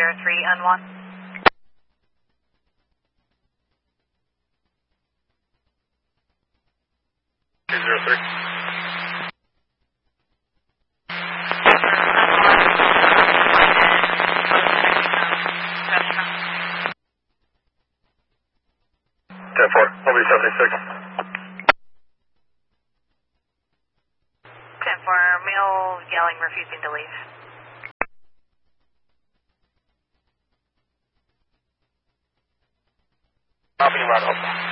on 1. 203. I'll be 76. 10-4, male yelling, refusing to leave. Copy, Rock.